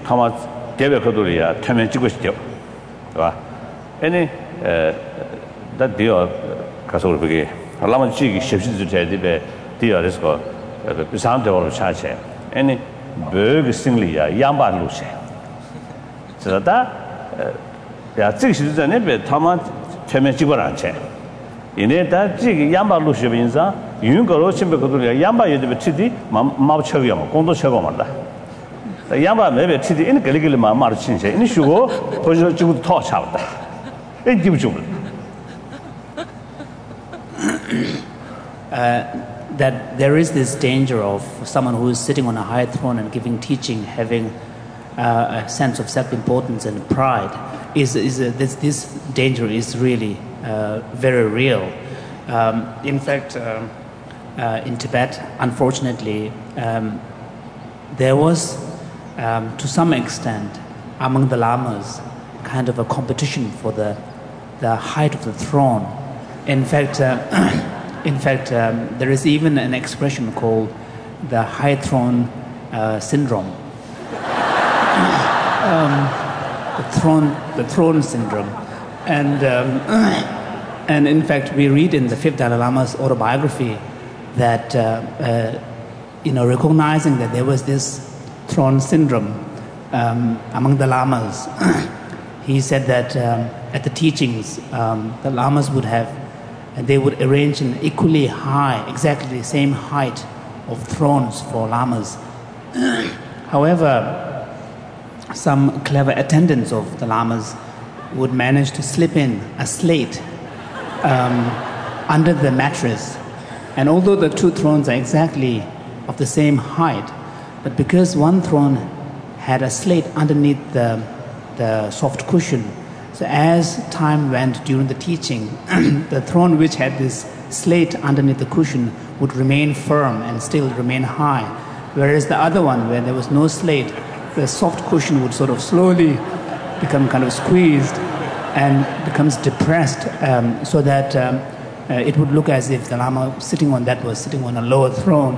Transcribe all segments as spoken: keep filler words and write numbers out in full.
타마 개벽거들이야 태면 찍고 싶죠. 봐. 아니 다 디어 가서 그게 하려면 지기 십시들 제대로 디어에서 그 사람들하고 차체. 아니 버그 싱리야 양반로세. 저다 야这个是在那边他们全面基本上钱，因为他这个양반로세边上，云高楼前边可多了，양반有的吃的马马不吃个嘛，工作吃个嘛的。양반没别吃的，因为给了给了嘛马的亲戚，你说过或者就套差不多，哎，记不住了。 Uh, that there is this danger of someone who is sitting on a high throne and giving teaching, having uh, a sense of self-importance and pride, is, is a, this, this danger is really uh, very real. Um, in fact, um, uh, in Tibet, unfortunately, um, there was, um, to some extent, among the lamas, kind of a competition for the, the height of the throne. In fact, uh, In fact, um, there is even an expression called the high throne uh, syndrome. um, the throne, the throne syndrome, and um, and in fact, we read in the fifth Dalai Lama's autobiography that uh, uh, you know, recognizing that there was this throne syndrome um, among the lamas, he said that um, at the teachings, um, the lamas would have. And they would arrange an equally high, exactly the same height of thrones for lamas. However, some clever attendants of the lamas would manage to slip in a slate um, under the mattress. And although the two thrones are exactly of the same height, but because one throne had a slate underneath the, the soft cushion, so as time went during the teaching, the throne which had this slate underneath the cushion would remain firm and still remain high, whereas the other one, where there was no slate, the soft cushion would sort of slowly become kind of squeezed and becomes depressed, um, so that um, uh, it would look as if the Lama sitting on that was sitting on a lower throne.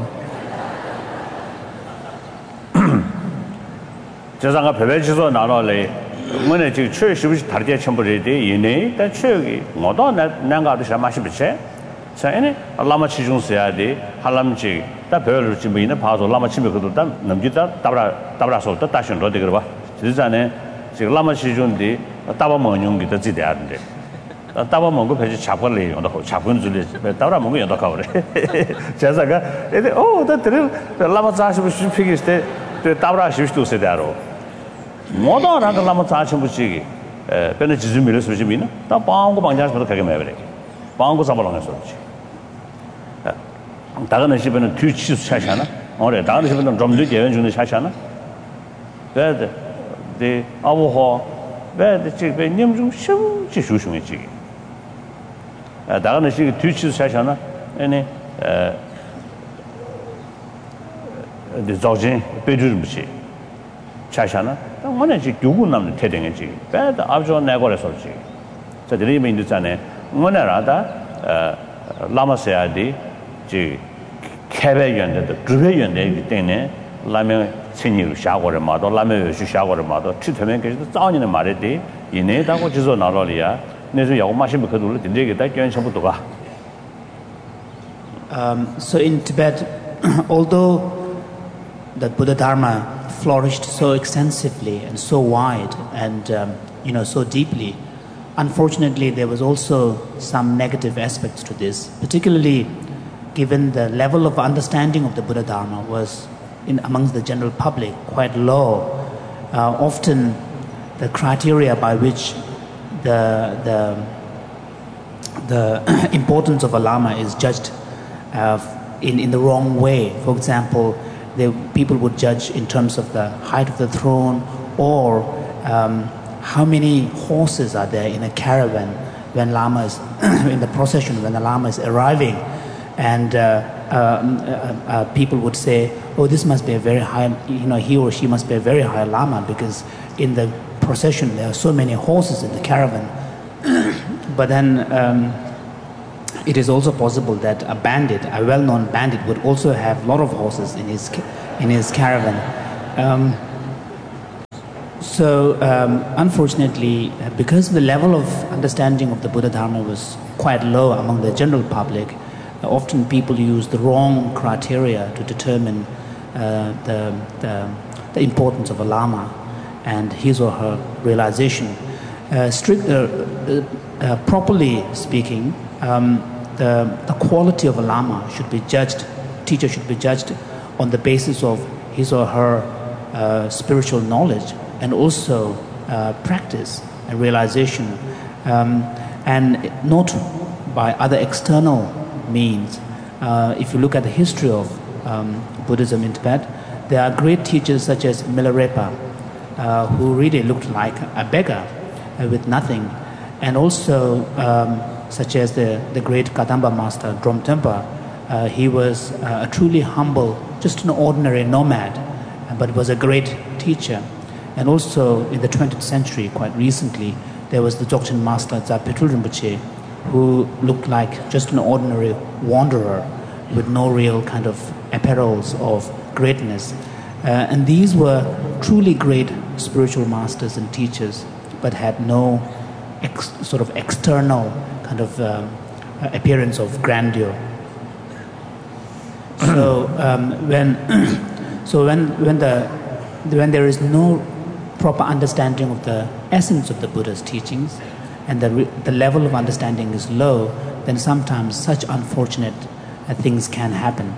오늘 지금 최 시부시 다르게 첨부를 돼 이네 但최기 뭐도 난가도 샤마시 비체 자에네 알라마 치중스야 돼 할람지 다 별로 지금 이네 봐도 라마 치면 그도 다 넘기다 따라 따라서 또 다시 로 되거 봐 지자네 지금 라마 치중디 따바 먹는 게 되지 않는데 따바 먹고 배지 잡걸래 온다 잡건 줄이 따라 먹고 연다 가오래 자자가 에데 오다 들을 라마 자시부 싶히기스테 따라 싶도 세다로 모두 나가 라마 자신 부지기 에 변에 지지 밀을 수 있으면 다 방고 방자서 가게 매버려 방고 잡아라는 소리지 다른 집에는 뒤치 차잖아 어래 다른 집에는 좀 늦게 연중에 차잖아 그래도 네 아부호 왜데 집에 님좀 쉬지 쉬쉬지 아 다른 집에 뒤치 차잖아 아니 에 네 저진 빼주지 차잖아 오늘 지 누구 남는 태댕이지 배다 아주 내거래서 지 저들이 민두잖아요 오늘라다 어 라마세야디 지 개배연데 그배연데 때문에 라면 신이로 샤고를 마도 라면 요시 샤고를 마도 치트면 계속 싸우는 말이지 이내다고 지서 나로리아 내서 요 마시면 그들을 된대게다 견성부터 가 Um so in Tibet although the Buddha Dharma flourished so extensively and so wide and um, you know so deeply, unfortunately there was also some negative aspects to this, particularly given the level of understanding of the Buddha Dharma was in amongst the general public quite low. Uh, often the criteria by which the the the importance of a lama is judged uh, in in the wrong way. For example, the people would judge in terms of the height of the throne, or um, how many horses are there in a caravan when lama is in the procession, when the lama is arriving, and uh, uh, uh, uh, people would say, "Oh, this must be a very high, you know, he or she must be a very high lama because in the procession there are so many horses in the caravan." But then. Um, It is also possible that a bandit, a well-known bandit, would also have a lot of horses in his in his caravan. Um, So, um, unfortunately, because the level of understanding of the Buddha Dharma was quite low among the general public, uh, often people use the wrong criteria to determine uh, the, the, the importance of a Lama and his or her realization. Uh, strict, uh, uh, uh, properly speaking, um, the, the quality of a Lama should be judged, teacher should be judged on the basis of his or her uh, spiritual knowledge and also uh, practice and realization, um, and not by other external means. Uh, if you look at the history of um, Buddhism in Tibet, there are great teachers such as Milarepa, uh, who really looked like a beggar uh, with nothing, and also um, such as the, the great Kadamba master, Drom Tempa. Uh, he was uh, a truly humble, just an ordinary nomad, but was a great teacher. And also in the twentieth century, quite recently, there was the Dzogchen master Zapetul Rinpoche, who looked like just an ordinary wanderer with no real kind of apparels of greatness. Uh, and these were truly great spiritual masters and teachers, but had no ex- sort of external kind of um, appearance of grandeur. So um, when so when when the when there is no proper understanding of the essence of the Buddha's teachings, and the re- the level of understanding is low, then sometimes such unfortunate uh, things can happen.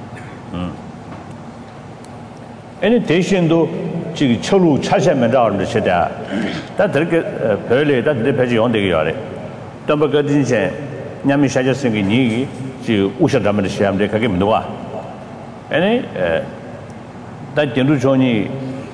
Any 대신도 지금 철로 차시하면 나오는 시대야. 다 그렇게 별에 다 대표지 용되게 하래. 또 그 진짜 냠이 사졌은 게 니기 지 우셔담을 시험데 그게 뭐야? 아니 다 견도 존이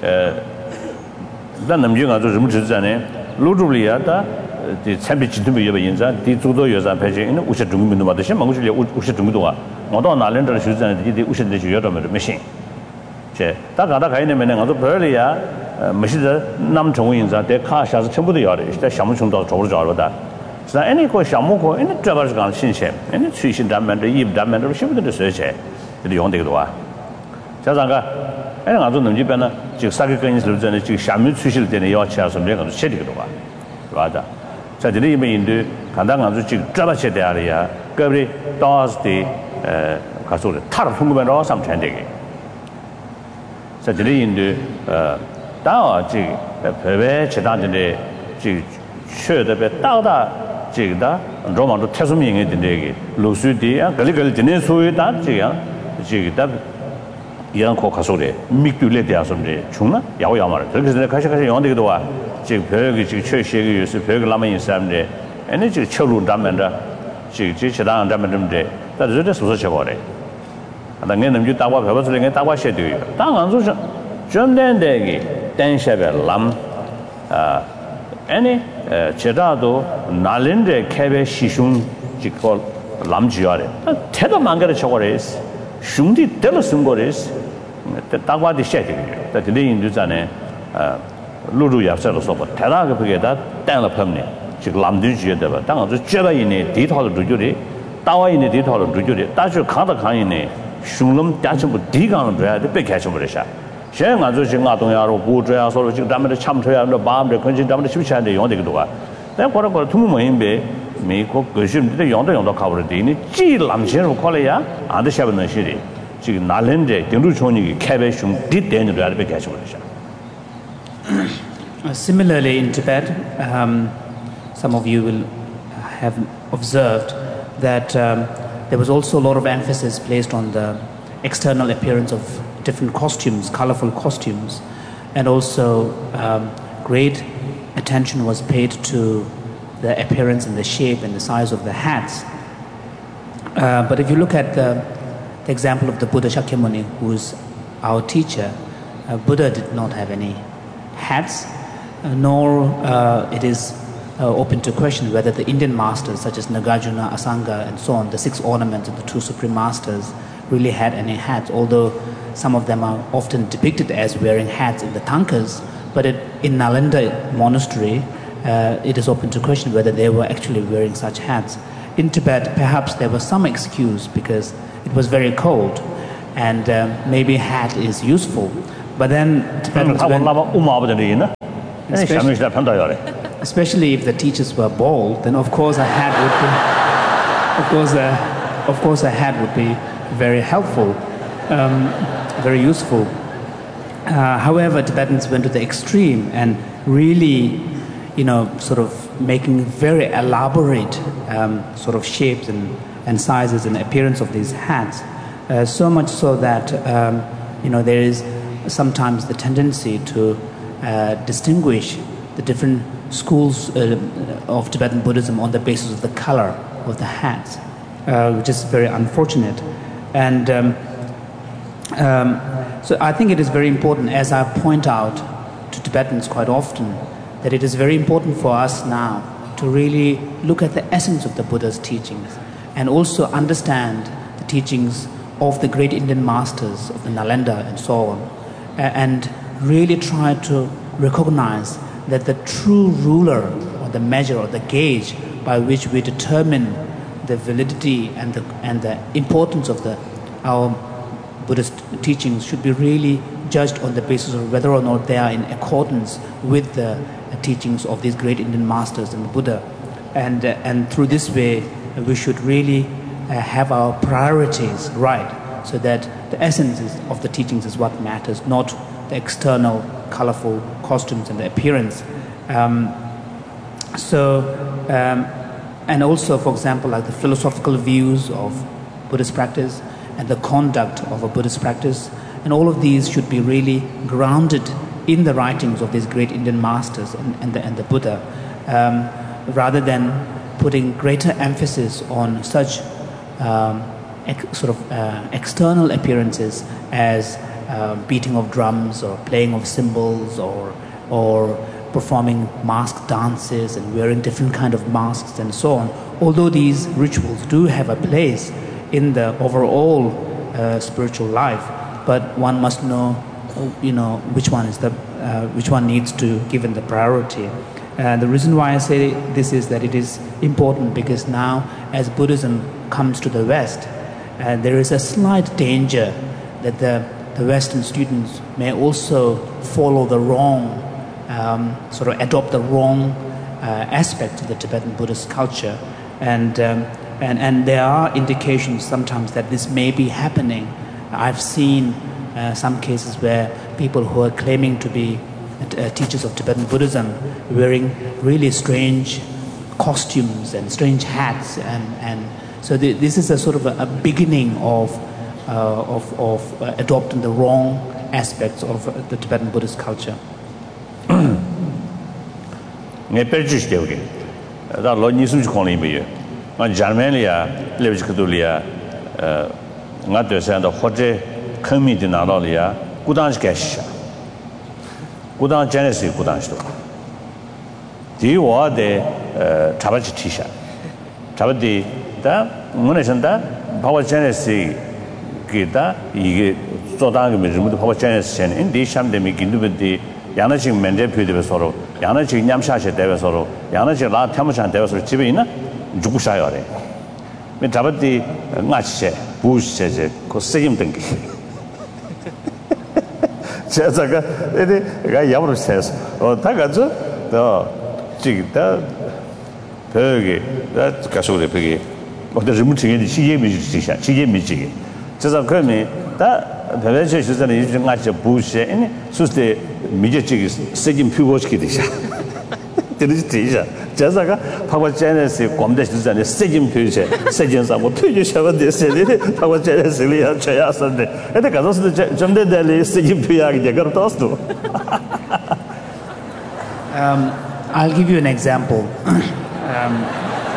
다 남중아 저 좀 지잖아요. 로주리아다 이 참비 지도비 여바 인자 뒤쪽도 여자 배제는 우셔 중민도 받으시 망주리 우셔 중민도가 뭐도 나랜더 주잖아요. 이 우셔데 주여라면 메신 제 다가다 가이네면 아주 별이야 메시드 남종 인자 대 카샤스 전부도 열어. 진짜 샤무충도 저로 저러다. 자, 아니 그 샤무고 아니 저버스간 신체. 아니 취신 담면도 입 담면도 쉽은데 서체. 이 용되기도 와. 자장가 아니 아주 넘지변은 즉 사기 근인을 전에 즉 샤무 취실 때는 여치아서 내가 체리기도 와. 맞아. 자, 이제 이미 인도 간단 아주 즉 저버체 대야리야. 그리 또스디 에 가서를 타르 풍부면로 삼천되게. 자, 이제 인도 어 다어 즉 배배 제단전에 즉 최대배 다다 즉다 로마도 태수명이 된대게 로수디야 걸걸 되는 소유다 즉야 즉다 이랑코 가서래 미규레 대하선데 중나 야오야마를 그래서 가시 가시 영되기도 와 즉 벽이 즉 최시의 유스 벽을 남아 있는데 애네 즉 철로 담면다 즉 지치다 담면데 다 저대 소소 쳐버래 당연히 남주 따와 배워서는 따와 셔도요 당안서 전된데기 댄샤베 람아 애네 제다도 날린데 캐베 시슌 지콜 람지야래 태도 망가려 쳐버려스 슝디 tells 거레스 따과디 셔도요 다 들리는 주잖아요 아 루루 yap서로 써봐 대다가 그게다 땡을 펌네 지금 람디지에 봐 당아서 제바이네 디토를 두주리 따와이네 디토를 두주리 따주 가다 강이네 슝름 따침부 디강을 줘야 돼 뺏겨쳐 버려샤现在就是我东亚路不这样说了，就咱们的抢车啊，那把我们的根据咱们的休闲的用这个多啊。但过来过来，土木门呗，美国各些的用都用到靠不了的，你既南线路靠了呀，俺的下边那些的，这个南人的定都从你开发兄弟点就来了，别开始了下。 Similarly, in Tibet, um, some of you will have observed that um, there was also a lot of emphasis placed on the external appearance of different costumes, colorful costumes, and also um, great attention was paid to the appearance and the shape and the size of the hats. Uh, but if you look at the, the example of the Buddha Shakyamuni, who is our teacher, uh, Buddha did not have any hats, uh, nor uh, it is uh, open to question whether the Indian masters such as Nagarjuna, Asanga, and so on, the six ornaments of the two supreme masters, really had any hats, although some of them are often depicted as wearing hats in the tankas, but it, in Nalanda monastery, uh, it is open to question whether they were actually wearing such hats. In Tibet, perhaps there was some excuse because it was very cold, and uh, maybe hat is useful. But then Tibet was very... Especially, especially if the teachers were bald, then of course a hat would be, of course, a, of course a hat would be very helpful, um, very useful. Uh, however, Tibetans went to the extreme and really, you know, sort of making very elaborate um, sort of shapes and, and sizes and appearance of these hats. Uh, so much so that, um, you know, there is sometimes the tendency to uh, distinguish the different schools uh, of Tibetan Buddhism on the basis of the color of the hats, uh, which is very unfortunate. And um, um, so I think it is very important, as I point out to Tibetans quite often, that it is very important for us now to really look at the essence of the Buddha's teachings and also understand the teachings of the great Indian masters of the Nalanda and so on, and really try to recognize that the true ruler or the measure or the gauge by which we determine the validity and the, and the importance of the, our Buddhist teachings should be really judged on the basis of whether or not they are in accordance with the teachings of these great Indian masters and the Buddha. And, uh, and through this way, we should really uh, have our priorities right, so that the essence of the teachings is what matters, not the external, colorful costumes and the appearance. Um, so, um, and also, for example, like the philosophical views of Buddhist practice and the conduct of a Buddhist practice, and all of these should be really grounded in the writings of these great Indian masters and, and, the, and the Buddha, um, rather than putting greater emphasis on such um, ex- sort of uh, external appearances as uh, beating of drums or playing of cymbals or or performing mask dances and wearing different kind of masks and so on. Although these rituals do have a place in the overall uh, spiritual life, but one must know, you know, which one is the uh, which one needs to given the priority. Uh, the reason why I say this is that it is important because now, as Buddhism comes to the West, uh, there is a slight danger that the, the Western students may also follow the wrong, um, sort of adopt the wrong uh, aspects of the Tibetan Buddhist culture. And, um, and, and there are indications sometimes that this may be happening. I've seen uh, some cases where people who are claiming to be Uh, teachers of Tibetan Buddhism wearing really strange costumes and strange hats, and, and so the, this is a sort of a, a beginning of, uh, of, of uh, adopting the wrong aspects of uh, the Tibetan Buddhist culture. Nghe perci știu că, dar la nisum și conli bie, nga Germania levi cadolia, nga de sen da hoje kami de na lia, gudan shi 구단 제네시 구단시도 디와데 잡아지 티샤 잡아디 다 문에선다 바와 제네시 기다 이게 조다게 메르무도 바와 제네시 chen 인디 샴데미 긴두베디 야나식 멘데 표되베 서로 야나식 냠샤셰 되베 서로 야나식 라 탐샤 되베 서로 집에 있나 죽으셔야래 면 잡아디 나치셰 부시셰 그 세임 등기 제자가 에디 가 야브르 세스 어 타가죠 더 지기다 벽에 다 가소리 벽에 어디 좀 지게 시예미 지샤 시예미 지게 제가 그러면 다 대외적 시설에 이제 같이 부시에 아니 수스테 미제지기 세진 피고시게 되샤 되지 되자 제자가 파고 제네스 검대 시설에 세진 표시 세진사 뭐 표시하면 되세네 파고 제네스리야 쳐야선데 근데 가서서 좀더 달리 세진 표시하게 되거든 또스도 Um, I'll give you an example. um,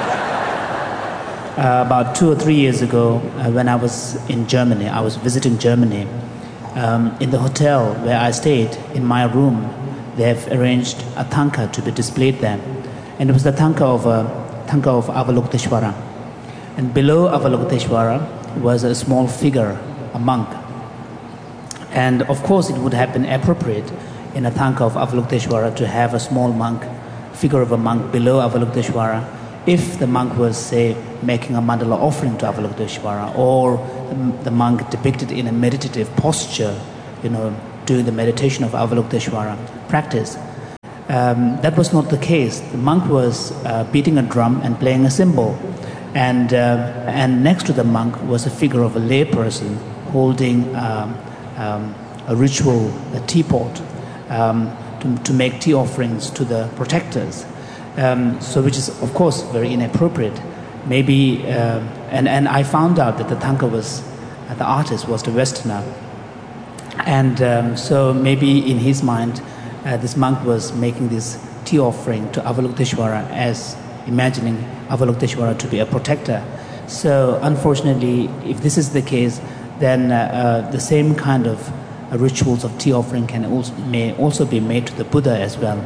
uh, about two or three years ago, uh, when I was in Germany, I was visiting Germany. Um, in the hotel where I stayed, in my room, they have arranged a tanka to be displayed there. And it was the tanka of, uh, tanka of Avalokiteshvara. And below Avalokiteshvara was a small figure, a monk. And of course, it would have been appropriate in a tanka of Avalokiteshvara to have a small monk, figure of a monk below Avalokiteshvara, if the monk was, say, making a mandala offering to Avalokiteshvara, or the monk depicted in a meditative posture, you know, doing the meditation of Avalokiteshvara practice. Um, that was not the case. The monk was uh, beating a drum and playing a cymbal. And, uh, and next to the monk was a figure of a layperson holding um, um, a ritual, a teapot, um, to, to make tea offerings to the protectors. Um, so which is, of course, very inappropriate. Maybe, uh, and, and I found out that the Thangka was, uh, the artist was the Westerner. And um, so maybe in his mind, uh, this monk was making this tea offering to Avalokiteshvara as imagining Avalokiteshvara to be a protector. So unfortunately, if this is the case, then uh, uh, the same kind of uh, rituals of tea offering can also, may also be made to the Buddha as well.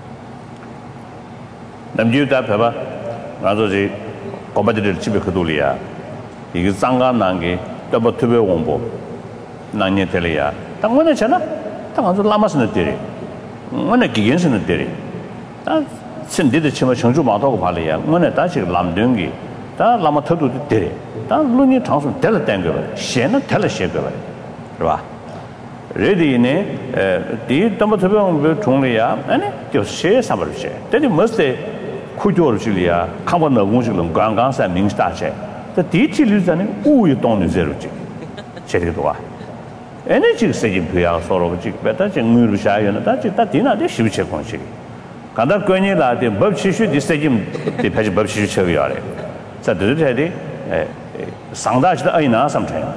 남주다 봐봐. 나도지 고바들을 집에 그돌이야. 이게 쌍가 난게 더버 투베 공부. 난예 tel이야. 당원에 잖아. 당원도 라마스는 때리. 원에 기견스는 때리. 다 신디의 치마 청주 마도고 발이야. 원에 다시 람등기. 다 라마 터도 때리. 다 루니 장수 tel을 땡거. 셴은 tel을 셴거. 그봐. 레디네 디 더버 투베 공부 종리야. 아니 저 셰 사버르 셰. 때리 머스테 kujoru chilia kamba na gung chilung gang gang sa ming sta che the di chi lu zan u yu dong nu zero chi che de wa ene chi se ji pya so ro chi ba ta chi ngu ru sha yu na ta chi ta di na de shi che kong chi ga da gwen ni la de bob chi shu di se ji de pa ji bob chi shu che ya le sa de de de sang da chi da ai na sam chen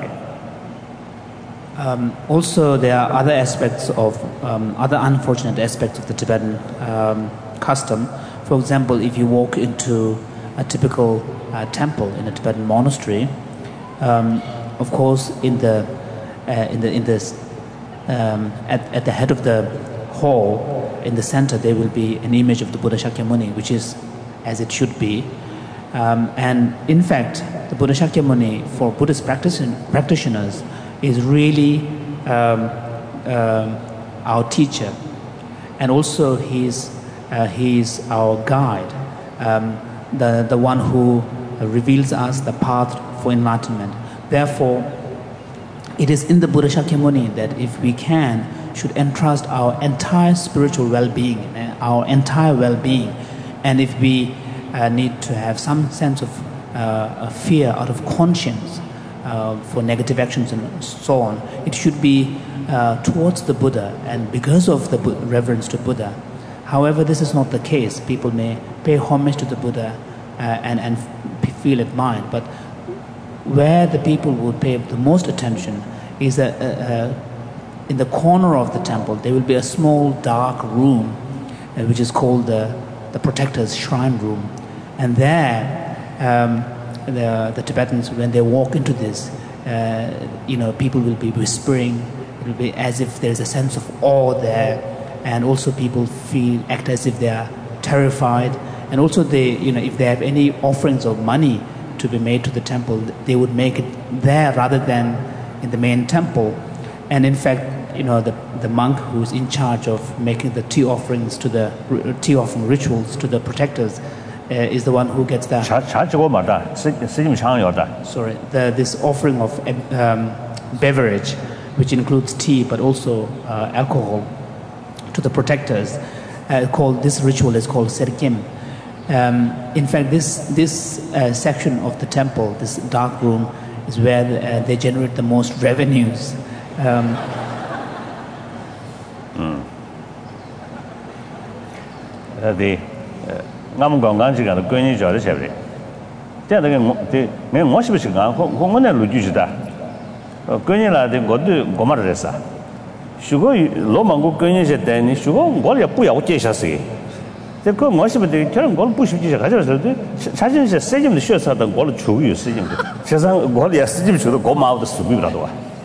Um, also, there are other aspects of, um, other unfortunate aspects of the Tibetan um, custom. For example, if you walk into a typical uh, temple in a Tibetan monastery, um, of course, in the uh, in the in this um, at at the head of the hall, in the center, there will be an image of the Buddha Shakyamuni, which is as it should be. Um, and in fact, the Buddha Shakyamuni for Buddhist practitioners is really um, um, our teacher, and also he's uh, he's our guide, um, the the one who reveals us the path for enlightenment. Therefore, it is in the Buddha Shakyamuni that if we can, should entrust our entire spiritual well-being, our entire well-being, and if we uh, need to have some sense of uh, a fear out of conscience. Uh, for negative actions and so on, it should be uh, towards the Buddha and because of the Bu- reverence to Buddha. However, this is not the case. People may pay homage to the Buddha uh, and, and f- feel admired, but where the people would pay the most attention is that uh, uh, in the corner of the temple there will be a small dark room uh, which is called the, the protector's shrine room, and there um, The, the Tibetans, when they walk into this, uh, you know, people will be whispering. It will be as if there is a sense of awe there, and also people feel act as if they are terrified. And also, they, you know, if they have any offerings of money to be made to the temple, they would make it there rather than in the main temple. And in fact, you know, the the monk who is in charge of making the tea offerings to the tea offering rituals to the protectors. Uh, is the one who gets the sorry the, this offering of um, beverage, which includes tea but also uh, alcohol, to the protectors. Uh, called this ritual is called Serkim. Um, in fact, this this uh, section of the temple, this dark room, is where the, uh, they generate the most revenues. Um, mm. uh, the ngam gong gang ji ga de gwen ni zhe de xie de de de de me mo xi bu xi ga ho ho mo ne lu ju ji da gwen ni la de go de go ma de sa xu go lo mang go gwen ni xie de ni xu go go le bu ya wo jie xia si de go mo xi bu de这go bu xu ji ga de de cha jin xie se jin de xue sa de go le chu yu si jin de xie san go le si jin chu de go ma de su bu da de wa.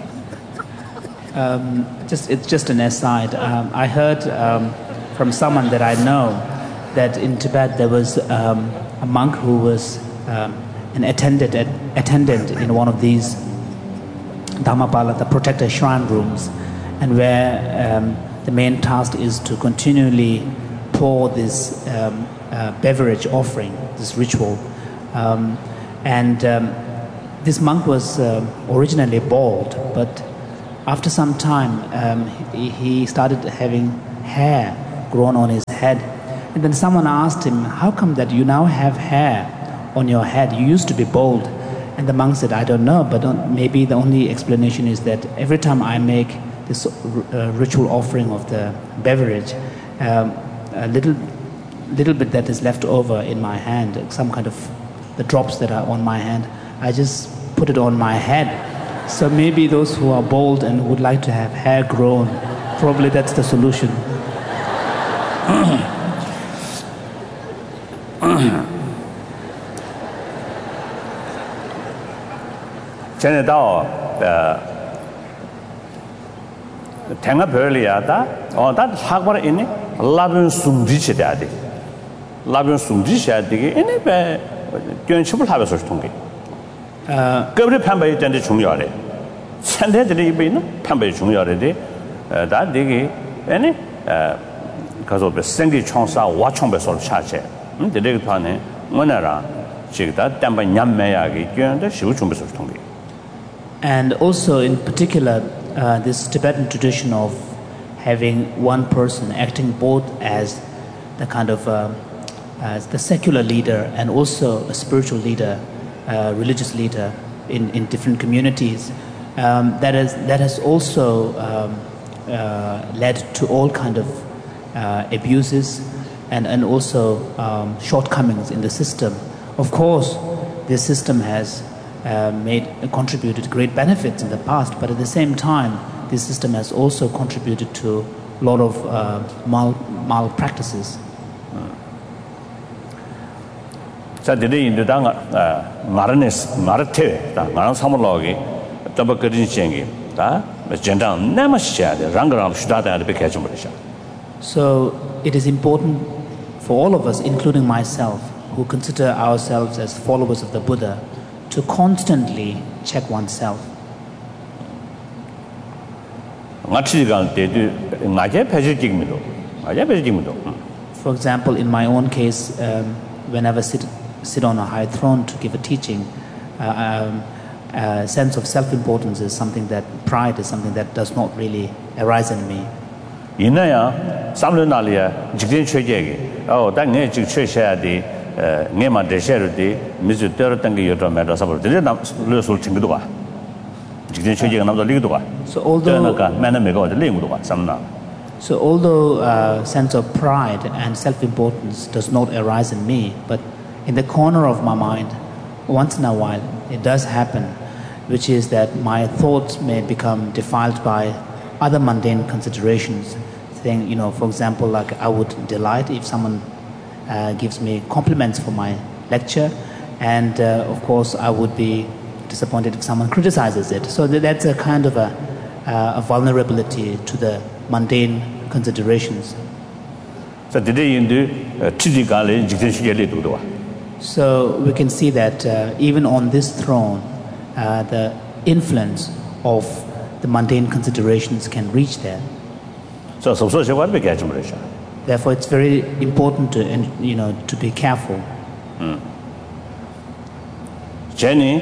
Um, just it's just an aside. Um, I heard um, from someone that I know that in Tibet there was um, a monk who was um, an attendant at, attendant in one of these Dhammapala, the protector shrine rooms, and where um, the main task is to continually pour this um, uh, beverage offering, this ritual. Um, and um, this monk was um, originally bald, but after some time um, he, he started having hair grown on his head. And then someone asked him, how come that you now have hair on your head? You used to be bald. And the monk said, I don't know, but don't, maybe the only explanation is that every time I make this uh, ritual offering of the beverage, um, a little, little bit that is left over in my hand, some kind of the drops that are on my hand, I just put it on my head. So maybe those who are bald and would like to have hair grown, probably that's the solution. 전에 다 탱가 별이야다 어다 학벌 있니 라빈 숨지치 돼야돼 라빈 숨지셔야 되게 이네 배 견습을 하면서 통계 어 그거를 판매할 때 중요하래 선대들이 이베는 판매 중요하래 다 되게 아니 어 가서 생기 총사 와총배서 차체 음 되게 판에 뭐나라 지금다 담바 냠매야기 견데 시우 준비서 통계. And also, in particular, uh, this Tibetan tradition of having one person acting both as the kind of uh, as the secular leader and also a spiritual leader, uh, religious leader in, in different communities, um, that is that has also um, uh, led to all kind of uh, abuses and and also um, shortcomings in the system. Of course, this system has Uh, made uh, contributed great benefits in the past, but at the same time, this system has also contributed to a lot of uh, mal malpractices. 자, 되게 인도당 마르네스 마르테 다 나랑 사물로기 더버 그린 시행이 다 전장 남아시야 돼. 랑그랑 수다다를 베게 좀 버리자. So it is important for all of us, including myself, who consider ourselves as followers of the Buddha, to constantly check oneself. For example, in my own case, um, whenever I sit, sit on a high throne to give a teaching, uh, um, a sense of self-importance is something that, pride is something that does not really arise in me. 이나야 삼륜날이야 직전 최제기 어 당내 직 최셔야디 네마 대셔르디 미주 때렸던 게 여러 매도 사버 되게 남 르술 친구도 가 직전 최제가 남도 리기도 가 So although 매는 매가 리기도 가 삼나 So although a sense of pride and self-importance does not arise in me, but in the corner of my mind, once in a while, it does happen, which is that my thoughts may become defiled by other mundane considerations. Saying, you know, for example, like I would delight if someone uh, gives me compliments for my lecture, and uh, of course I would be disappointed if someone criticizes it. So that's a kind of a, uh, a vulnerability to the mundane considerations. So So we can see that uh, even on this throne, uh, the influence of the mundane considerations can reach there. So, so, so, so, Therefore, it's very important to, you know, to be careful. Mm. Jenny,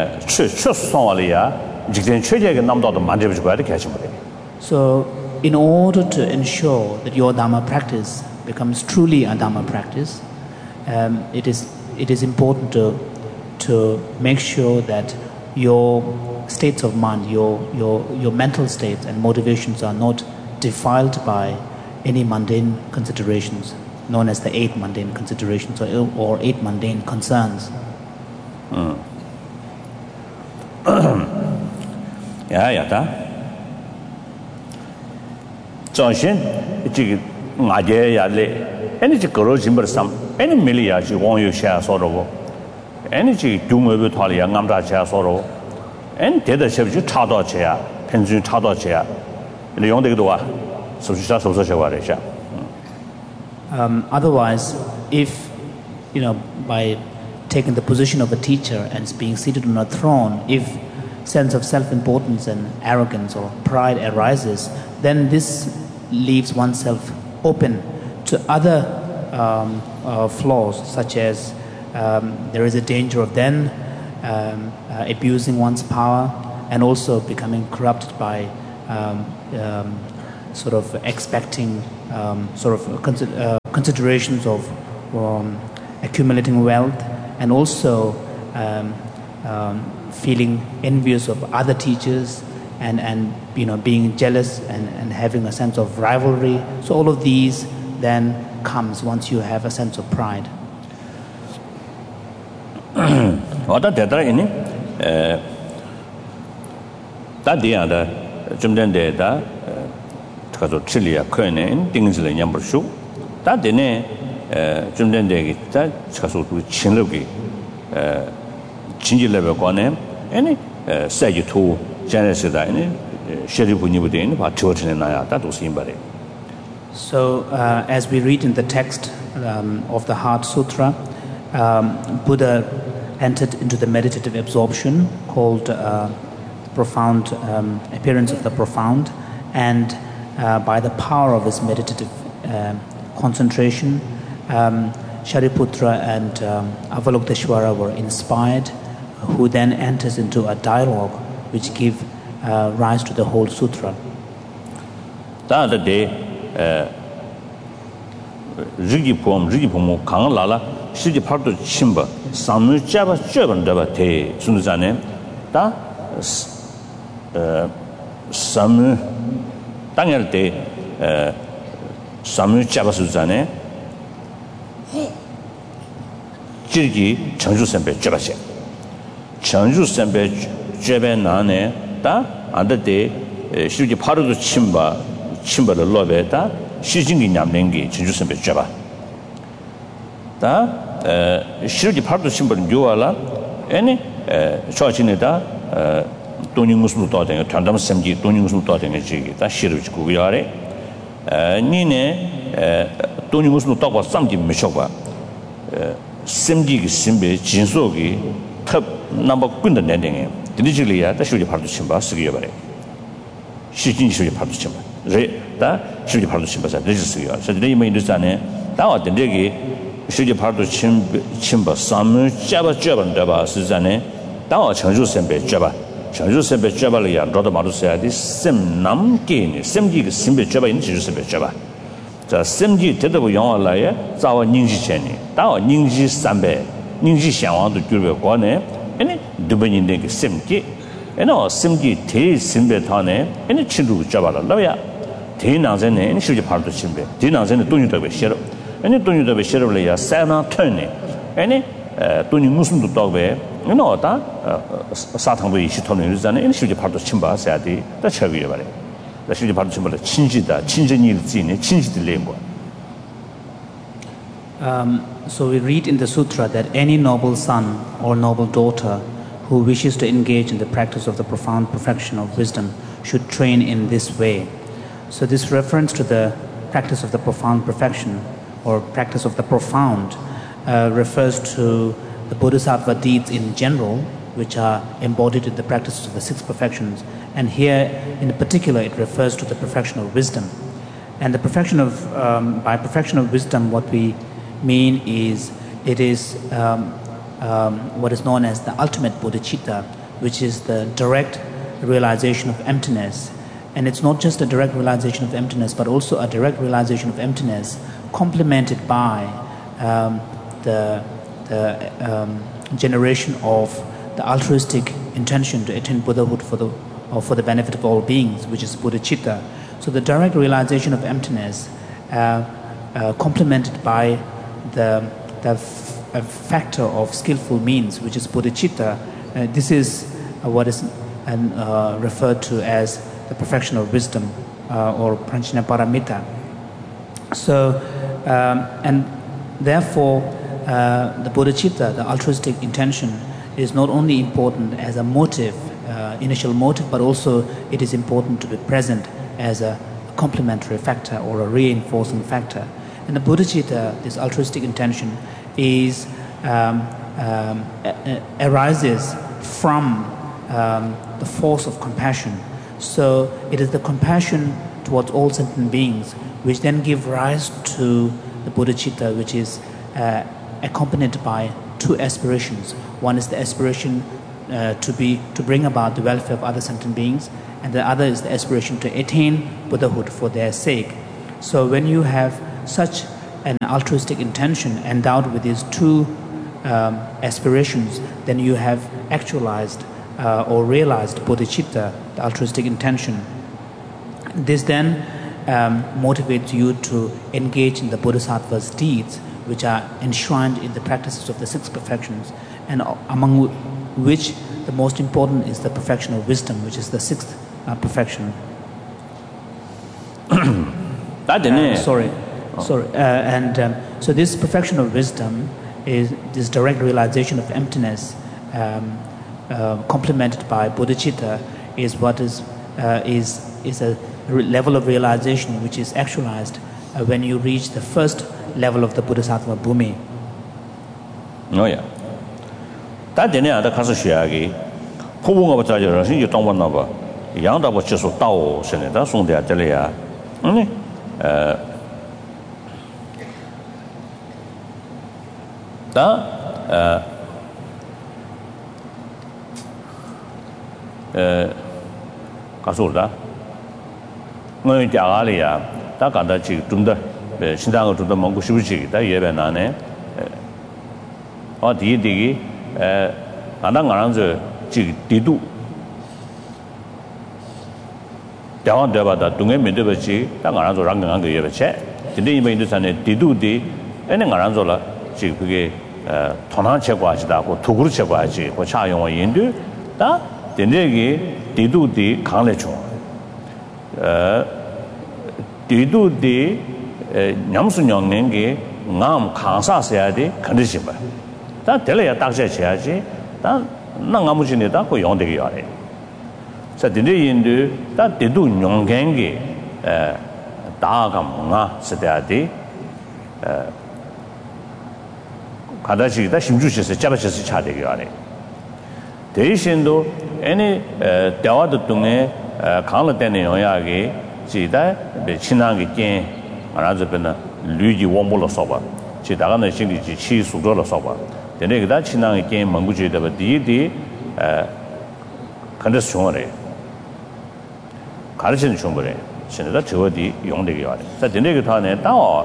So, in order to ensure that your Dharma practice becomes truly a Dharma practice, um, it is it is important to to make sure that your states of mind, your your your mental states and motivations are not defiled by any mundane considerations, known as the eight mundane considerations or, or eight mundane concerns. Mm. yeah, yeah, that. So, she, she, Nadia, Yale, any girls in some, any million, she won't you share sorrow, any doom over Talia, Namda share sorrow, and the other chef, you chado chair, pension chado chair. Um, otherwise, if, you know, by taking the position of a teacher and being seated on a throne, if sense of self-importance and arrogance or pride arises, then this leaves oneself open to other um, uh, flaws, such as um, there is a danger of then um, uh, abusing one's power and also becoming corrupted by Um, um, sort of expecting um, sort of consider, uh, considerations of um, accumulating wealth, and also um, um, feeling envious of other teachers, and, and you know, being jealous and, and having a sense of rivalry. So all of these then comes once you have a sense of pride. Wata tetra ini ta dia da jumden de da kazo chilia koine in dingzile nyambur shu ta dene jumden de gi ta kazo tu chinlo gi chinji lebe kwane ani sai ji tu janese da ini sherifu ni bude ini ba chotine na ya ta do sim bare. So uh, as we read in the text um, of the Heart Sutra, um, Buddha entered into the meditative absorption called uh, the profound um, appearance of the profound, and uh, by the power of his meditative uh, concentration, um, Shariputra and um, Avalokiteshvara were inspired, who then enters into a dialogue which give uh, rise to the whole sutra. That day, Rigi Pom, Rigi Pomo, Kang Lala, Shiji Parto Chimba, Samu Java German Dava Te, Sunzane, Da Samu Daniel Te, Samu Java Suzane, Jirgi, Changju Sempe, Jabashe. Changju Sempe, Jaban Nane, Da, under day, Shiji Parto Chimba, Chimba the Loveta, Shijing Yamlingi, Changju Sempe, Java. Da, Shiji Parto Chimba, Yuala, any Chochineta, Doning Muslim Totting, Tandam Semji, Doning Muslim Totting, a jig, that Shirich Gugiare, Nine, Doning Muslim talk was something Mishoba, Semji Simbe, Jinsogi, Tub number Gunda Nending, digitally at the Shiji Parto Chimba, Sigabare. Shijin Shiji Parto Chimba, Re, that Shiji Parto Chimba, Register, so they may understand it. Now at the Degi, Shiji Parto Chimba, some Java Javan Dava, Suzanne, Now Changju Sempe Java. Changju Sempe Java, and Roda Madu said, this Sem Nam Gain, Semji Simbe Java in Changju Sempe Java. The Semji Tedabu Yang Laya, Zawa Ningji Cheni, Dao Ningji Sambe, Ningji Xiang to Guru Guane, and Dubenin Semji, and all Semji Te Simbe Tane, and Chindu Java Lawyer. Te Nazan and Shuji Parto Simbe, Te Nazan Tunu de Shero, and the Tunu de Shero Laya, Sana Turning, and Tuni Muslim to Dogway, you know that Satan way she told me is an issue part of Chimba said the Chavi. The Shuji Parto Chimba, Chinjida, Chinjanil Zine, Chinj the Lembo. So we read in the sutra that any noble son or noble daughter who wishes to engage in the practice of the profound perfection of wisdom should train in this way. So this reference to the practice of the profound perfection or practice of the profound uh, refers to the Bodhisattva deeds in general, which are embodied in the practices of the six perfections. And here, in particular, it refers to the perfection of wisdom. And the perfection of, um, by perfection of wisdom, what we mean is, it is um, um, what is known as the ultimate bodhicitta, which is the direct realization of emptiness. And it's not just a direct realization of emptiness, but also a direct realization of emptiness complemented by um, the, the um, generation of the altruistic intention to attain Buddhahood for the, or for the benefit of all beings, which is bodhicitta. So the direct realization of emptiness uh, uh, complemented by the, the f- a factor of skillful means, which is bodhicitta, uh, this is uh, what is uh, referred to as the perfection of wisdom uh, or Pranchana Paramita. So, um, and therefore, uh, the bodhicitta, the altruistic intention, is not only important as a motive, uh, initial motive, but also it is important to be present as a complementary factor or a reinforcing factor. And the bodhicitta, this altruistic intention, is um, um, a- a- arises from um, the force of compassion. So it is the compassion towards all sentient beings which then give rise to the bodhicitta, which is uh, accompanied by two aspirations. One is the aspiration uh, to be to bring about the welfare of other sentient beings, and the other is the aspiration to attain Buddhahood for their sake. So when you have such an altruistic intention endowed with these two um, aspirations, then you have actualized uh, or realized bodhicitta, the altruistic intention. This then um, motivates you to engage in the bodhisattva's deeds, which are enshrined in the practices of the six perfections, and among which the most important is the perfection of wisdom, which is the sixth uh, perfection. uh, sorry, sorry. Uh, and um, so this perfection of wisdom is this direct realization of emptiness, um, uh, complemented by bodhicitta, is what is uh, is is a level of realization which is actualized uh, when you reach the first level of the bodhisattva bhumi. Oh yeah. That didn't have the Kasashagi. Pumba was a you don't want number. Yanda was just a tao, Senator, soon they are Delia. Only that Kasulda. No, Jagalia, Takanda Chik Tunda, Shindango to the Mongosuchi, that Yebenane. Or Digi, Ananganzo Chik Didu. Down there, but Dunga Midabachi, Tangaranzo Ranganga Yevache, the name in the Sane Didu di, and Angaranzola, Chik Tonan Chekwachi, or Tuguru Chekwachi, or Chayon Yindu, that the Negi Didu di Kanlecho. Didu di Nyamsun Yongi, Nam Kansa Seadi, Kandishima. That Delia Taksha Chiachi, that Nangamuchini Dako Yondi Yari. So the Indu, that they do Yongangi, Dagam, Sedadi, Kadachi, that Shimjush, Jabachas Chadigari. The Ishindo, any Dawad Tunge, Kanlatani Oyagi, Chida, the Chinangi King, Arazapena, Luigi Wombola Soba, Chidagana Shingi, Chi Sudola Soba. The next that Chinangi King, Manguchi, the deity, Kandashore. Karishan Shumbre, Senator Chodi, Yondi Yard. Such a negative Tao,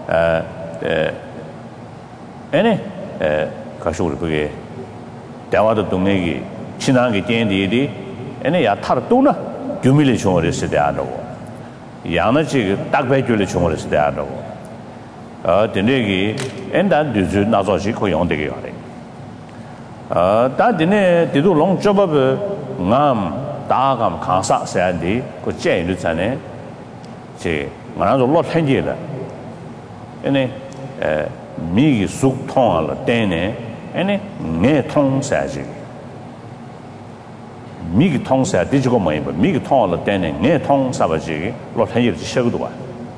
any Kashur, Dawada Dumegi, Chinangi Tendi, any Yatartuna, humiliation is the Ado. Yanachi, Dagbaculation is the Ado. The Negi, and that do Nazoshi Koyondi Yard. That dinner did a long job of Nam. Dagam Kansa Sandy, could change the Sane, say, Manado lot Henjela. Any Migi Suk Tong, Dane, any Ne Tong Saji. Migi Tong Sa, digital mind, but Migi Tong, Dane, Ne Tong Savaji, lot Henjel Shagua.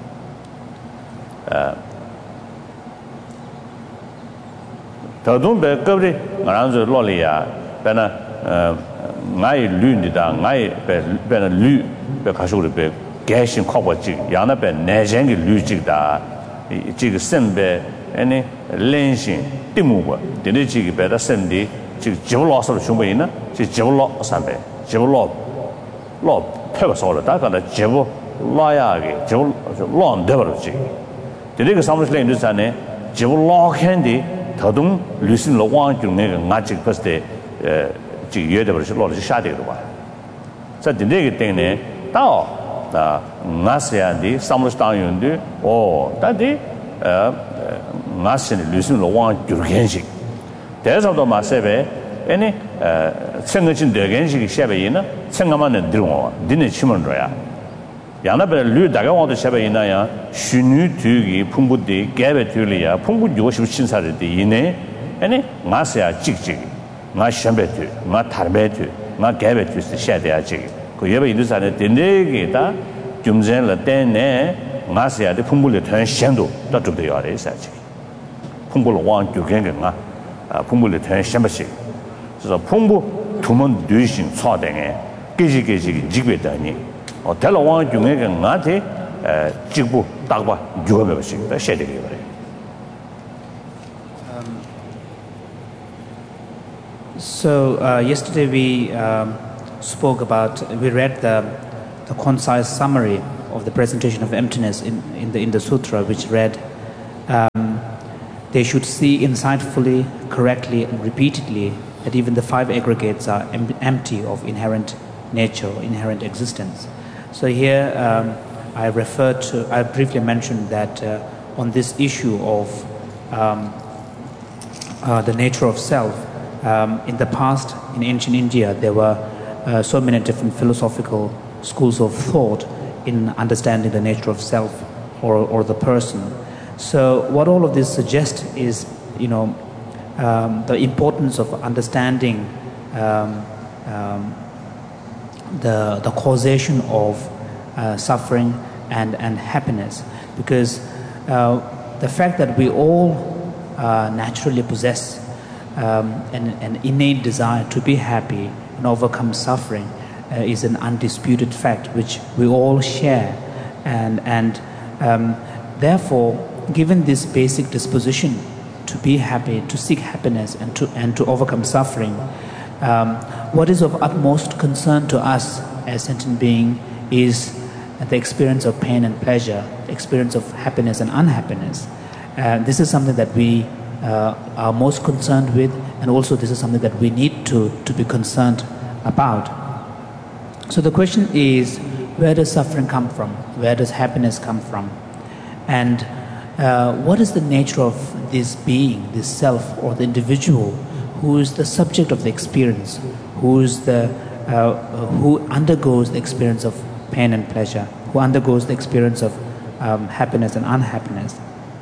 Tadum Bergabri, Maranzo Lolia, Bena. Ngai lu da ngai be lu be kasu be gashin khoba ji yana be najang ge lu ji da ji ge sem be any lenshin timu ba de ne ji ge be da sem di ji jiu lo so chung be na ji jiu lo san be jiu lo lo pe ba so lo da ga da jiu lo ya ge jiu lo de ba ji de ne ge sam le ni san ne jiu lo khan di ta dong lu sin lo wang ju ne ge nga ji pas de几月的不是落了是下跌的吧？在这个点呢，到啊，我是样的，上面是当用的哦，但是呃呃，我是的，旅行路往就是干性，但是到马上呗，哎呢呃，整个进这干性下边呢，整个嘛能丢我，你能去门着呀？让那边旅大概往这下边那样，虚拟体育碰不得，改变体力啊，碰不着是现在的的呢，哎呢，我是呀积极。我选别去，我谈别去，我改别去是现在这个。可也不印度上的点那个的，中间了点呢，我是要的碰不了团限度，到准备要的事情。碰不了往就跟跟啊，啊碰不了团限不行，就是说碰不他们旅行差的哎，这些这些级别的人，哦，得了往就跟跟我的呃几步大吧就没不行，到现在这个的。 So uh, yesterday we um, spoke about, we read the, the concise summary of the presentation of emptiness in, in, the, in the sutra, which read, um, they should see insightfully, correctly, and repeatedly that even the five aggregates are em- empty of inherent nature or inherent existence. So here um, I refer to, I briefly mentioned that uh, on this issue of um, uh, the nature of self, um, in the past, in ancient India, there were uh, so many different philosophical schools of thought in understanding the nature of self or, or the person. So what all of this suggests is, you know, um, the importance of understanding um, um, the the causation of uh, suffering and, and happiness, because uh, the fact that we all uh, naturally possess um, an, an innate desire to be happy and overcome suffering uh, is an undisputed fact which we all share, and and um, therefore, given this basic disposition to be happy, to seek happiness, and to and to overcome suffering, um, what is of utmost concern to us as sentient being is the experience of pain and pleasure, the experience of happiness and unhappiness. Uh, this is something that we uh, are most concerned with, and also this is something that we need to, to be concerned about. So the question is, where does suffering come from? Where does happiness come from? And uh, what is the nature of this being, this self, or the individual who is the subject of the experience, who is the uh, who undergoes the experience of pain and pleasure, who undergoes the experience of um, happiness and unhappiness?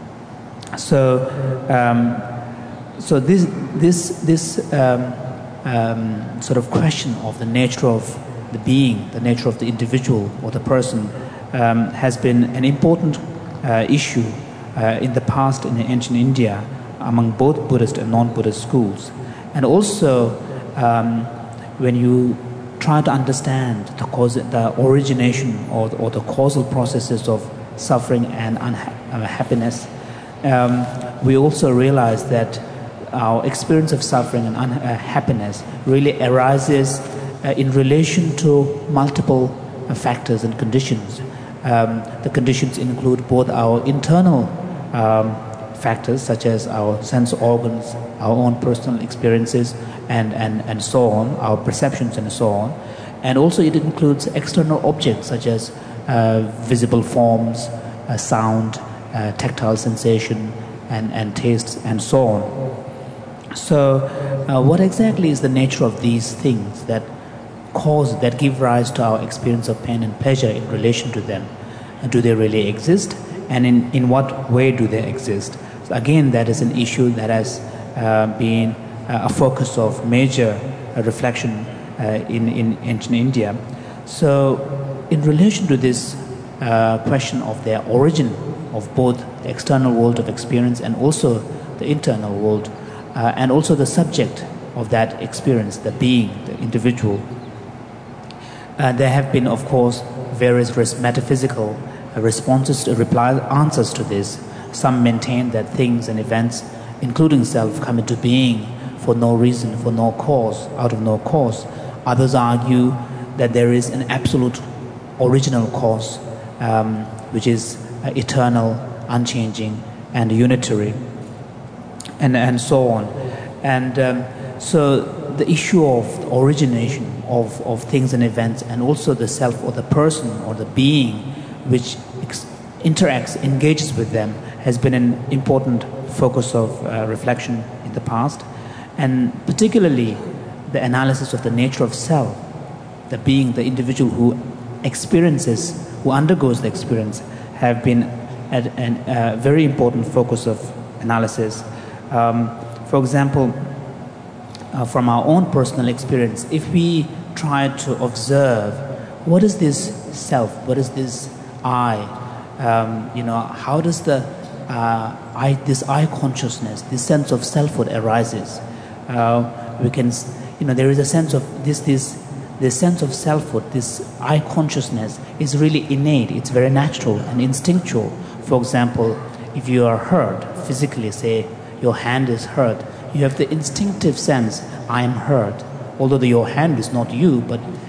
So, um, so this this this um, um, sort of question of the nature of the being, the nature of the individual or the person, um, has been an important uh, issue uh, in the past in ancient India among both Buddhist and non-Buddhist schools. And also, um, when you try to understand the cause, the origination or, or the causal processes of suffering and unhappiness, um, we also realize that our experience of suffering and unhappiness really arises uh, in relation to multiple uh, factors and conditions. Um, the conditions include both our internal um, factors, such as our sense organs, our own personal experiences, and, and, and so on, our perceptions and so on. And also it includes external objects such as uh, visible forms, uh, sound, uh, tactile sensation, and, and tastes, and so on. So uh, what exactly is the nature of these things that cause, that give rise to our experience of pain and pleasure in relation to them? And do they really exist? And in, in what way do they exist? So again, that is an issue that has uh, been uh, a focus of major uh, reflection uh, in, in ancient India. So in relation to this uh, question of their origin of both the external world of experience and also the internal world, uh, and also the subject of that experience, the being, the individual, uh, there have been, of course, various metaphysical responses, reply, answers to this. Some maintain that things and events, including self, come into being for no reason, for no cause, out of no cause. Others argue that there is an absolute original cause, um, which is uh, eternal, unchanging, and unitary, and, and so on. And um, so the issue of the origination of, of things and events, and also the self or the person or the being which ex- interacts, engages with them, has been an important focus of uh, reflection in the past. And particularly the analysis of the nature of self, the being, the individual who experiences, who undergoes the experience, have been a uh, very important focus of analysis. Um, for example, uh, from our own personal experience, if we try to observe what is this self, what is this I, um, you know, how does the uh, I, this I consciousness, this sense of selfhood arises? Uh, we can, you know, there is a sense of this, this, this sense of selfhood, this I consciousness is really innate. It's very natural and instinctual. For example, if you are hurt physically, say your hand is hurt, you have the instinctive sense, I am hurt. Although the, your hand is not you, but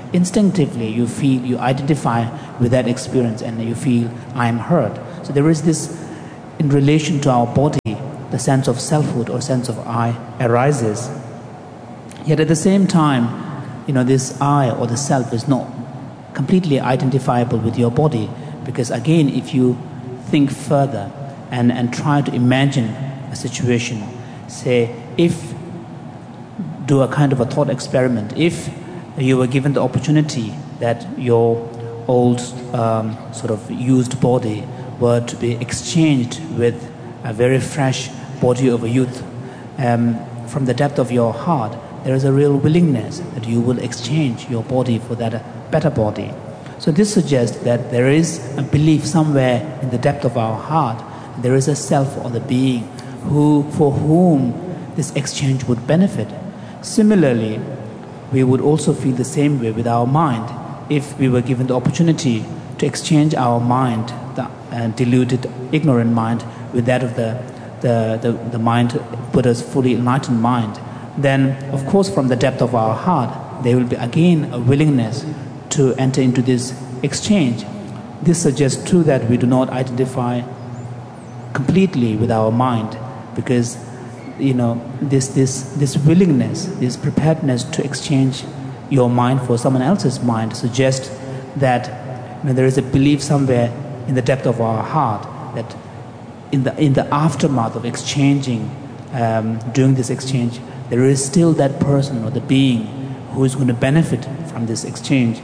instinctively you feel, you identify with that experience and you feel, I am heard. So there is this, in relation to our body, the sense of selfhood or sense of I arises. Yet at the same time, you know, this I or the self is not completely identifiable with your body, because again, if you think further and, and try to imagine a situation, say, if, do a kind of a thought experiment, if you were given the opportunity that your old um, sort of used body were to be exchanged with a very fresh body of a youth, um, from the depth of your heart, there is a real willingness that you will exchange your body for that better body. So this suggests that there is a belief somewhere in the depth of our heart, there is a self or the being who, for whom this exchange would benefit. Similarly, we would also feel the same way with our mind if we were given the opportunity to exchange our mind, the uh, deluded, ignorant mind, with that of the, the, the, the mind, Buddha's fully enlightened mind. Then, of course, from the depth of our heart, there will be again a willingness to enter into this exchange. This suggests too that we do not identify completely with our mind, because you know this this this willingness, this preparedness to exchange your mind for someone else's mind suggests that you know, there is a belief somewhere in the depth of our heart that in the in the aftermath of exchanging, um, doing this exchange, there is still that person or the being who is going to benefit from this exchange.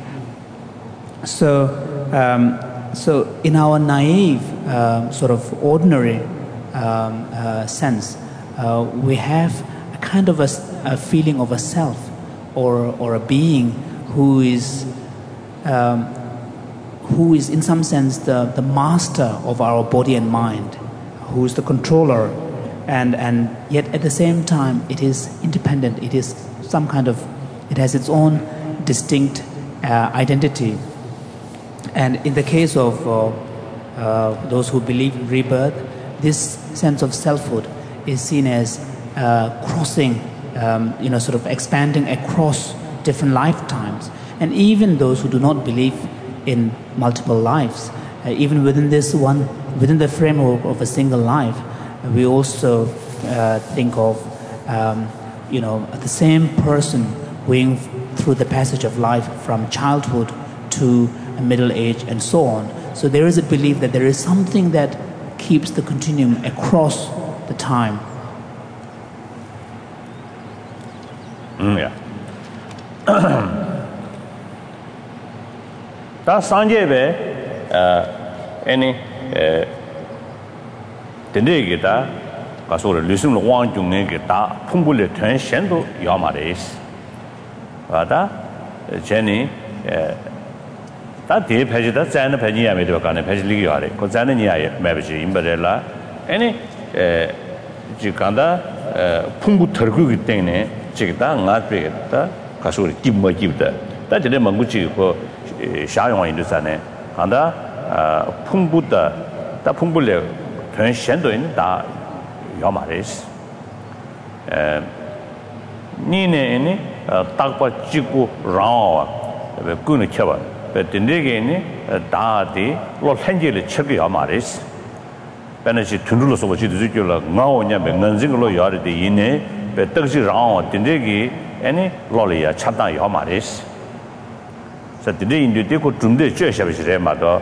So, um, so in our naive, uh, sort of ordinary um, uh, sense, uh, we have a kind of a, a feeling of a self or or a being who is um, who is in some sense the, the master of our body and mind, who is the controller, and and yet at the same time it is independent. It is some kind of, it has its own distinct uh, identity. And in the case of uh, uh, those who believe in rebirth, this sense of selfhood is seen as uh, crossing, um, you know, sort of expanding across different lifetimes. And even those who do not believe in multiple lives, uh, even within this one, within the framework of a single life, we also uh, think of, um, you know, the same person going through the passage of life from childhood to middle age and so on. So there is a belief that there is something that keeps the continuum across the time. Mm, yeah. Da sanje be any dende da ka so le sum lo wang jung ne ge da phung bu le twen shen do ya ma de wa da jenny 다 대패지다 자는 패지야 메도 간에 패지리기 하래. 그 자는 이야에 매버지 임버렐라. 아니 에 지간다 풍부 털고기 때문에 지금다 나쁘겠다. 가서 김뭐 김다. 다 저래 먹고지 그 샤용한 인도산에 간다 풍부다 다 풍부래 전 현도 있는 다 요마레스. 에 니네니 딱바 찍고 라와 왜 꾸는 켜봐. Tindegeni Dadi, Lord Hangel Chirkia Maris, Beneshi Tundulos of Chidula, Naonia, Nanzinglo Yardi Ine, but Taxi Round, Tindegi, any Lolia, Chata Yamaris. So today in the Deco Tunde Church of Remato,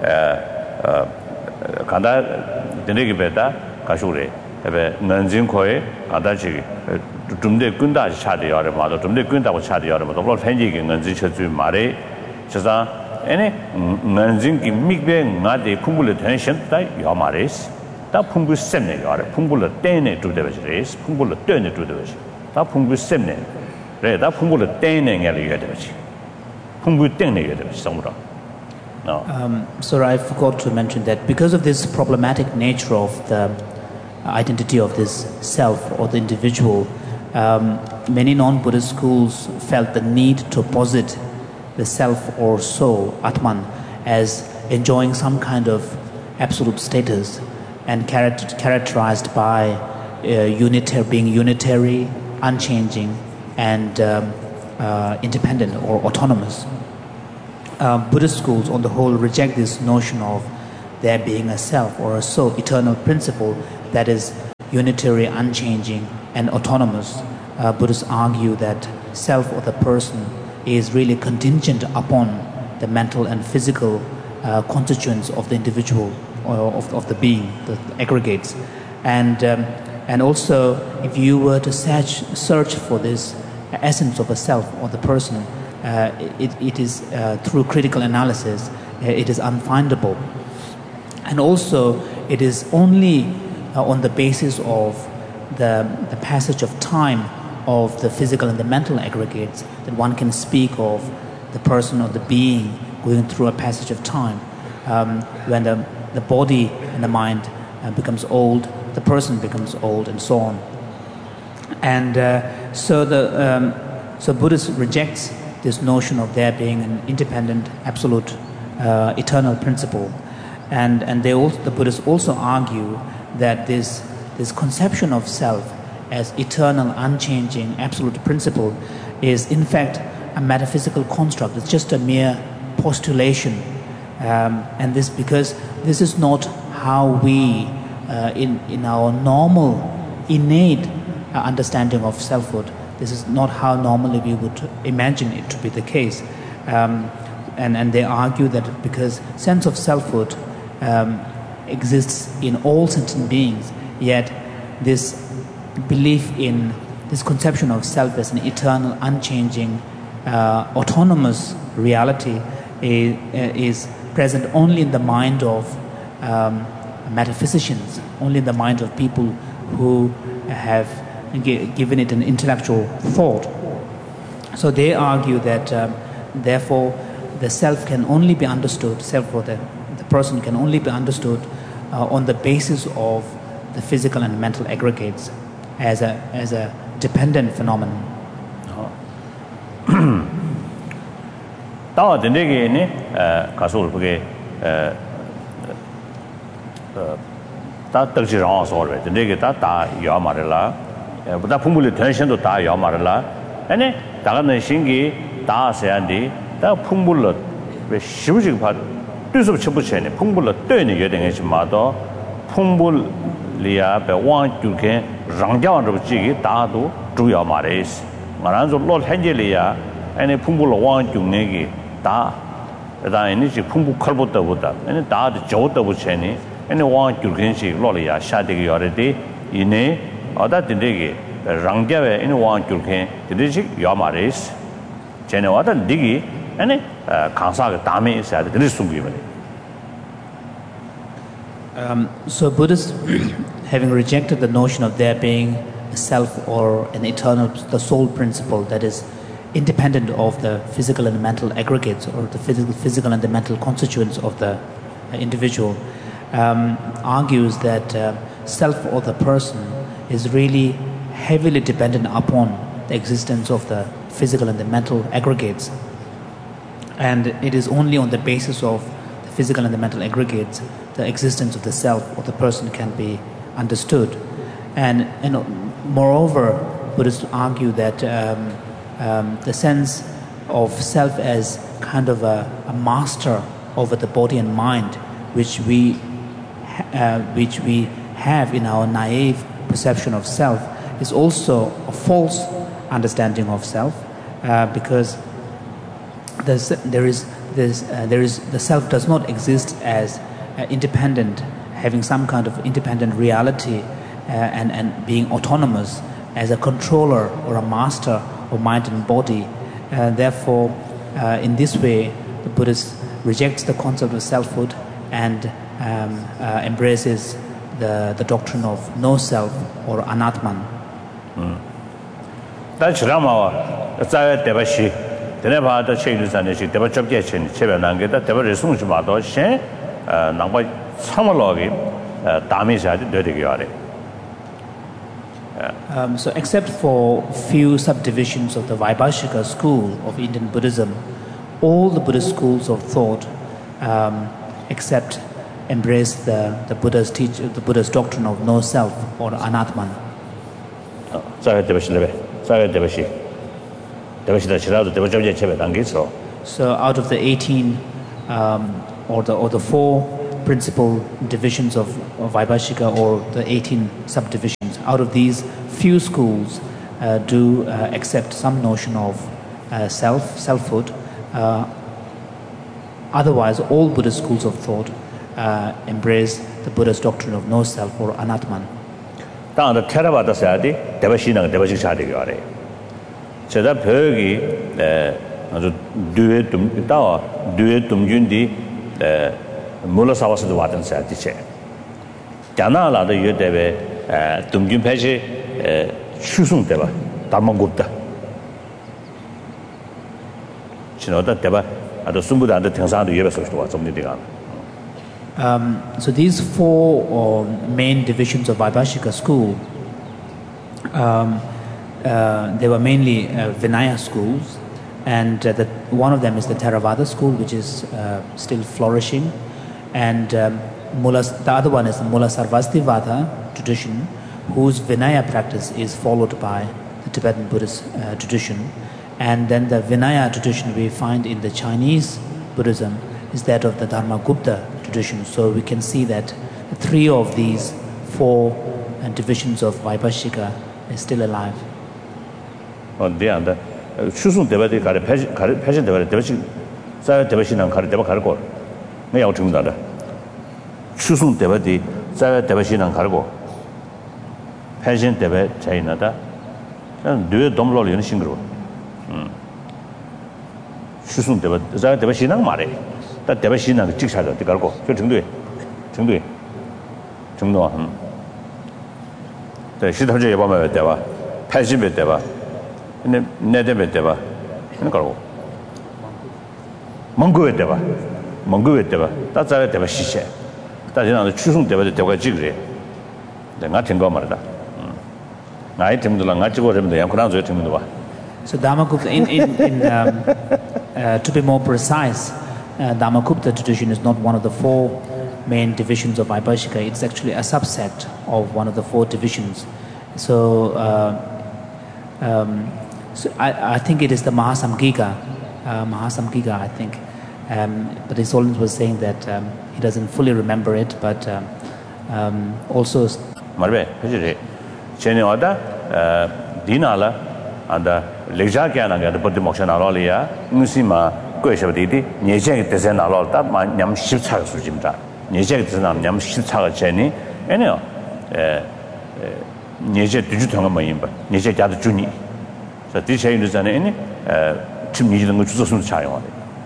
Kanda, Tindegi Beta, Kashure, Nanzinkoi, Kadachi, Tunde Kunda Chadi Yaramato, Tunde Kunda was Chadi Yaramato, Lord Hanging and Zichu Mare. Chasa ene nanjing ki mikbe ngade phungul tension ta yamares ta phungul semne yare phungul tene tu de bes phungul tene tu de bes ta phungul semne re ta phungul tene ngale ye de bes phungul tene ye de bes samura. No. Um, sir, I forgot to mention that because of this problematic nature of the identity of this self or the individual, um, many non-Buddhist schools felt the need to posit the self or soul, Atman, as enjoying some kind of absolute status and character, characterized by uh, unitary, being unitary, unchanging, and um, uh, independent or autonomous. Uh, Buddhist schools on the whole reject this notion of there being a self or a soul, eternal principle that is unitary, unchanging, and autonomous. Uh, Buddhists argue that self or the person is really contingent upon the mental and physical uh, constituents of the individual or of, of the being, the aggregates. And, um, and also, if you were to search, search for this essence of a self or the person, uh, it, it is uh, through critical analysis, uh, it is unfindable. And also, it is only uh, on the basis of the, the passage of time of the physical and the mental aggregates that one can speak of the person or the being going through a passage of time. Um, when the, the body and the mind uh, becomes old, the person becomes old, and so on. And uh, so the um, so Buddhism rejects this notion of there being an independent, absolute, uh, eternal principle, and and they also, the Buddhists also argue that this this conception of self as eternal, unchanging, absolute principle is in fact a metaphysical construct. It's just a mere postulation, um, and this because this is not how we, uh, in in our normal, innate uh, understanding of selfhood. This is not how normally we would imagine it to be the case, um, and and they argue that because sense of selfhood um, exists in all sentient beings, yet this belief in this conception of self as an eternal, unchanging, uh, autonomous reality is, is present only in the mind of um, metaphysicians, only in the mind of people who have g- given it an intellectual thought. So they argue that, um, therefore, the self can only be understood, self or the, the person can only be understood uh, on the basis of the physical and mental aggregates as a as a dependent phenomenon. 다 된대게네 가sul 그게 다 떡지랑 소리 된대게 다다 야마를라 보다 풍물의 전신도 다 야마를라 아니 다가는 신기 다 세안디 다 풍물로 왜 시부지 봐 뜻을 쳐붙이네 풍물로 떠는 여den에서 마도 풍물 리아 배왕주게 랑자원으로 지기 다도 주요 말이스 말한서 롤 현재리아 아니 풍불로 왕중내기 다 다니 지 풍부 컬부터 보다 아니 다도 저도 붙이니 아니 왕주근시 롤이야 샤되게 여래디 이네 어다 된대기 랑자에 아니 왕주게 되지 요 말이스 쟤네 와다 니기 아니 강사가 담에 있어야 돼 그럴 수 있는 Um, so Buddhists, having rejected the notion of there being a self or an eternal, the soul principle that is independent of the physical and mental aggregates or the physical, physical and the mental constituents of the uh, individual, um, argues that uh, self or the person is really heavily dependent upon the existence of the physical and the mental aggregates. And it is only on the basis of the physical and the mental aggregates the existence of the self or the person can be understood. And, and moreover, Buddhists argue that um, um, the sense of self as kind of a, a master over the body and mind, which we, uh, which we have in our naive perception of self, is also a false understanding of self, uh, because there's, there is, there's, uh, there is, the self does not exist as Uh, independent, having some kind of independent reality uh, and, and being autonomous as a controller or a master of mind and body. Uh, therefore, uh, in this way, the Buddhist rejects the concept of selfhood and um, uh, embraces the, the doctrine of no self or anatman. That's Rama, that's a devashi. The never had a change and she never chopped yet, she never get that never resumes about she. 남과 참을로기 담이셔야 되게 요래. Um, so except for few subdivisions of the Vaibhashika school of Indian Buddhism, all the Buddhist schools of thought um, except embrace the, the Buddha's teach the Buddha's doctrine of no self or anatman. 자, 대바실레. 자, 대바시. So out of the eighteen um, or the or the four principal divisions of, of Vaibhashika, or the eighteen subdivisions, out of these, few schools uh, do uh, accept some notion of uh, self, selfhood. Uh, otherwise, all Buddhist schools of thought uh, embrace the Buddha's doctrine of no self, or anatman. Tang the Theravada sayadi devashinang devashik chadi yare. Cheda bhegi azu duwe tum tawa duwe tumjun di mula savasa du watan sayadi che. Jana la de yue deve tumjun peche chusung deva dharma gupta. Chinoda deva adu sumbudan de tengsang du yebe soshwa zomni digan. Um, so these four uh, main divisions of Vaibhashika school, um, uh, they were mainly uh, Vinaya schools, and uh, the, one of them is the Theravada school, which is uh, still flourishing, and um, Mula, the other one is the Mula Sarvastivada tradition, whose Vinaya practice is followed by the Tibetan Buddhist uh, tradition, and then the Vinaya tradition we find in the Chinese Buddhism is that of the Dharma-gupta tradition. So we can see that three of these four uh, divisions of Vaibhashika is still alive. Oh, yeah, the Shusung Devati got a passion devati, Zaya Devashin and Karadeva Cargo. May I tell that? Shusung Devati, Zaya Devashin and Cargo. Passion Devet, China, and do a domlo in single. Shusung Devat, Zaya Devashin and Mare. That devashin and the Chichard, the Gargo, Chungdui, Chungdui, Chungno, the Shitaja Yabama Deva, Pajibet Deva, and the Nedebet Deva, and Gargo. Mongo Deva, Mongo Deva, that's a Devashisha. That's another Chusung Deva, the Deva Jigre, the Natin Gomarda. I think the Langacho and the Yankuranzo Timua. So Dharma-gupta, in, in, in um, uh, to be more precise, Uh, Dharma-gupta tradition is not one of the four main divisions of Vaibhashika. It's actually a subset of one of the four divisions. So, uh, um, so I, I think it is the Mahasamgika, uh, Mahasamgika, I think. Um, but the Solent was saying that um, he doesn't fully remember it, but um, um, also... Marbe, Chene Oda, Dinala, and the Lejakian and the Buddha Mokshanalolia, Musima. Shabdidi, Nijak design a lot that my Yam Shipchak Sujimta. Nijak design Yam Shipchak Jenny, anyhow, Nijak Digital Mayimba, Nijak Yad Juni. So this is an any to me the Chusun Chayon.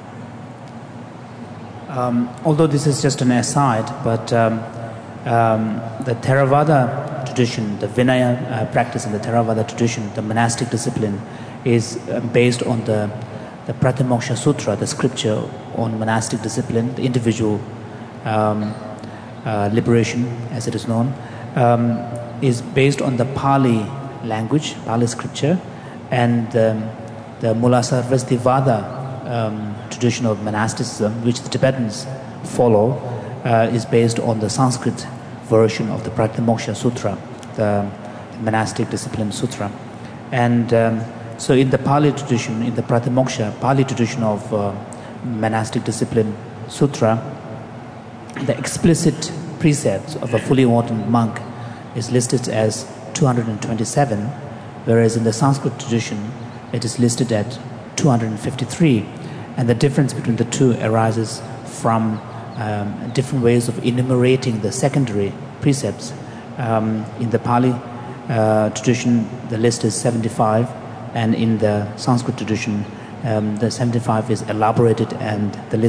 Although this is just an aside, but um, um, the Theravada tradition, the Vinaya uh, practice in the Theravada tradition, the monastic discipline, is uh, based on the The Pratimoksha Sutra, the scripture on monastic discipline, the individual um, uh, liberation, as it is known, um, is based on the Pali language, Pali scripture, and um, the Mula Sarvastivada um, tradition of monasticism, which the Tibetans follow, uh, is based on the Sanskrit version of the Pratimoksha Sutra, the monastic discipline sutra. And um, So in the Pali tradition, in the Pratimoksha, Pali tradition of uh, monastic discipline sutra, the explicit precepts of a fully ordained monk is listed as two hundred twenty-seven, whereas in the Sanskrit tradition, it is listed at two hundred fifty-three. And the difference between the two arises from um, different ways of enumerating the secondary precepts. Um, in the Pali uh, tradition, the list is seventy-five. And in the Sanskrit tradition, um, the seventy-five is elaborated and the list